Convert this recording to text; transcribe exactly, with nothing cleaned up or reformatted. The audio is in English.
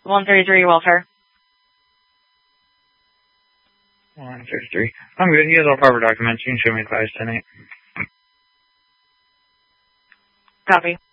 one thirty-three, welfare. one thirty-three. I'm good. He has all proper documents. You can show me class tonight. Copy.